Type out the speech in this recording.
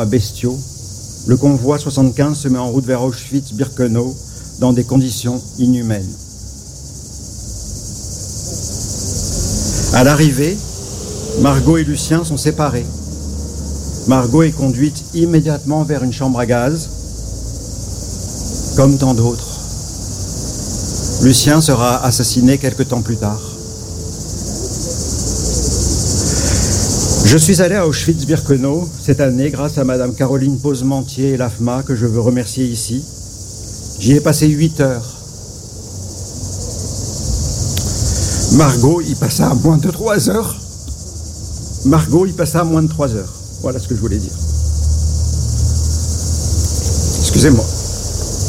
bestiaux, le convoi 75 se met en route vers Auschwitz-Birkenau dans des conditions inhumaines. À l'arrivée, Margot et Lucien sont séparés. Margot est conduite immédiatement vers une chambre à gaz, comme tant d'autres. Lucien sera assassiné quelque temps plus tard. Je suis allé à Auschwitz-Birkenau cette année grâce à Madame Caroline Posementier et l'AFMA, que je veux remercier ici. J'y ai passé 8 heures. Margot y passa à moins de 3 heures. Margot y passa à moins de 3 heures. Voilà ce que je voulais dire. Excusez-moi.